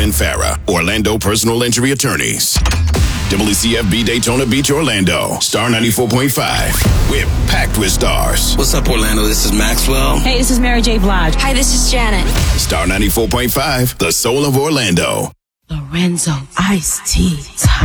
and Farah, Orlando personal injury attorneys. WCFB Daytona Beach, Orlando. Star 94.5. We're packed with stars. What's up, Orlando? This is Maxwell. Hey, this is Mary J. Blige. Hi, this is Janet. Star 94.5, the soul of Orlando. Lorenzo Iced Tea.